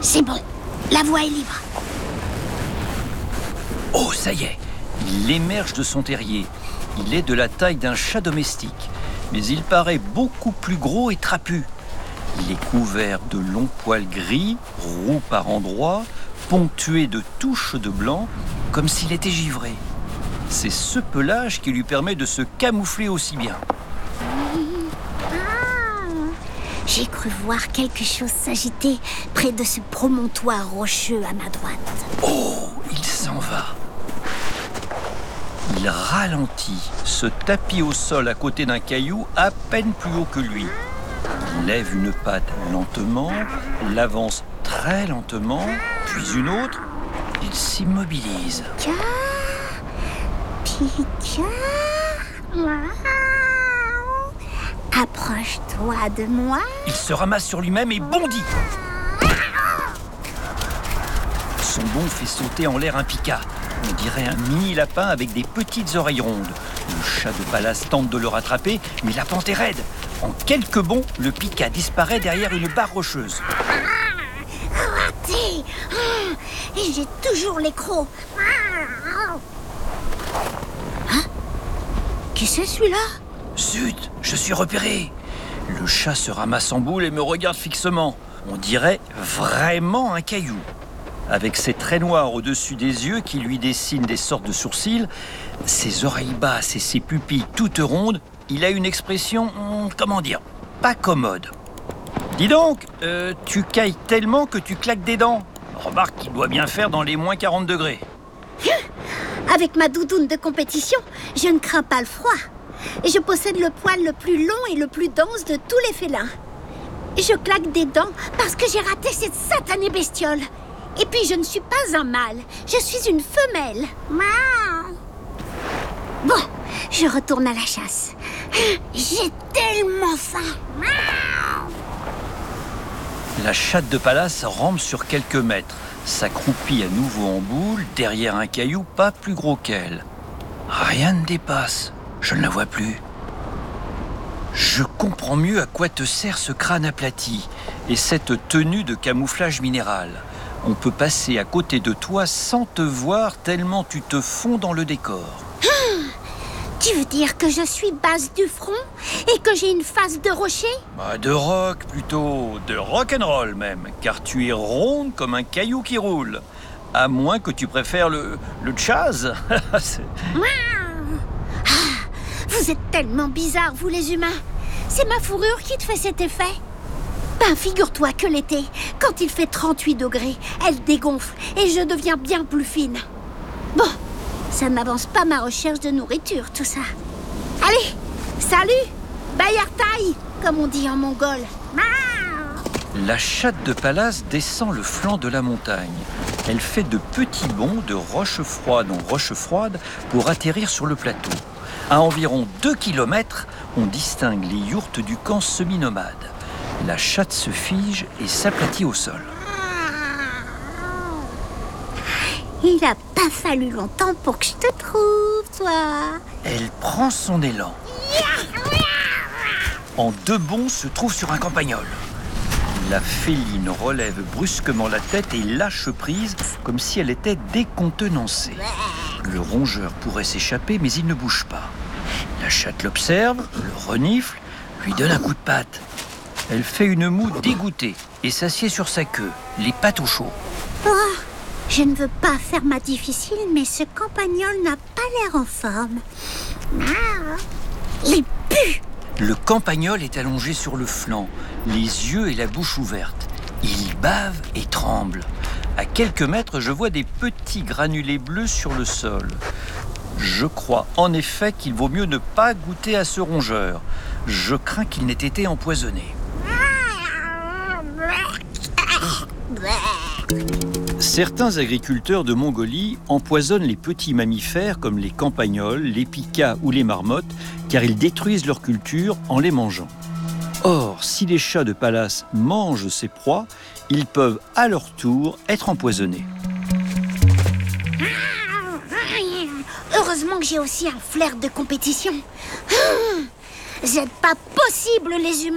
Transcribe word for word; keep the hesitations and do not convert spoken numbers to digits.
C'est bon, la voie est libre. Oh, ça y est, il émerge de son terrier. Il est de la taille d'un chat domestique, mais il paraît beaucoup plus gros et trapu. Il est couvert de longs poils gris, roux par endroits, ponctués de touches de blanc, comme s'il était givré. C'est ce pelage qui lui permet de se camoufler aussi bien. Ah, j'ai cru voir quelque chose s'agiter près de ce promontoire rocheux à ma droite. Oh, il s'en va. Il ralentit, se tapit au sol à côté d'un caillou à peine plus haut que lui. Il lève une patte lentement, l'avance très lentement, puis une autre. Il s'immobilise. Pika, Pika, approche-toi de moi. Il se ramasse sur lui-même et bondit. Son bond fait sauter en l'air un pika. On dirait un mini lapin avec des petites oreilles rondes. Le chat de palace tente de le rattraper, mais la pente est raide. En quelques bonds, le pika disparaît derrière une barre rocheuse. Raté. Et j'ai toujours les crocs. Hein? Qui c'est celui-là? Zut, je suis repéré. Le chat se ramasse en boule et me regarde fixement. On dirait vraiment un caillou. Avec ses traits noirs au-dessus des yeux qui lui dessinent des sortes de sourcils, ses oreilles basses et ses pupilles toutes rondes, il a une expression, comment dire, pas commode. Dis donc, euh, tu cailles tellement que tu claques des dents. Remarque qu'il doit bien faire dans les moins quarante degrés. Avec ma doudoune de compétition, je ne crains pas le froid. Et je possède le poil le plus long et le plus dense de tous les félins. Je claque des dents parce que j'ai raté cette satanée bestiole. Et puis je ne suis pas un mâle, je suis une femelle. Bon, je retourne à la chasse. J'ai tellement faim. La chatte de palace rampe sur quelques mètres, s'accroupit à nouveau en boule derrière un caillou pas plus gros qu'elle. Rien ne dépasse, je ne la vois plus. Je comprends mieux à quoi te sert ce crâne aplati et cette tenue de camouflage minéral. On peut passer à côté de toi sans te voir tellement tu te fonds dans le décor. Tu veux dire que je suis basse du front et que j'ai une face de rocher? Bah, de rock plutôt, de rock'n'roll même, car tu es ronde comme un caillou qui roule. À moins que tu préfères le, le jazz. C'est... Ah, vous êtes tellement bizarres, vous les humains. C'est ma fourrure qui te fait cet effet? Ben, figure-toi que l'été, quand il fait trente-huit degrés, elle dégonfle et je deviens bien plus fine. Bon, ça n'avance pas ma recherche de nourriture, tout ça. Allez, salut, Bayartaï, comme on dit en mongol. La chatte de palace descend le flanc de la montagne. Elle fait de petits bonds de roche froide en roche froide pour atterrir sur le plateau. À environ deux kilomètres, on distingue les yourtes du camp semi-nomade. La chatte se fige et s'aplatit au sol. Il n'a pas fallu longtemps pour que je te trouve, toi. Elle prend son élan. En deux bonds, se trouve sur un campagnol. La féline relève brusquement la tête et lâche prise comme si elle était décontenancée. Le rongeur pourrait s'échapper, mais il ne bouge pas. La chatte l'observe, le renifle, lui donne un coup de patte. Elle fait une moue dégoûtée et s'assied sur sa queue, les pattes au chaud. Oh, je ne veux pas faire ma difficile, mais ce campagnol n'a pas l'air en forme. Il pue! Le campagnol est allongé sur le flanc, les yeux et la bouche ouvertes. Il bave et tremble. À quelques mètres, je vois des petits granulés bleus sur le sol. Je crois en effet qu'il vaut mieux ne pas goûter à ce rongeur. Je crains qu'il n'ait été empoisonné. Certains agriculteurs de Mongolie empoisonnent les petits mammifères comme les campagnols, les pikas ou les marmottes, car ils détruisent leur culture en les mangeant. Or, si les chats de palace mangent ces proies, ils peuvent à leur tour être empoisonnés. Heureusement que j'ai aussi un flair de compétition. C'est pas possible, les humains.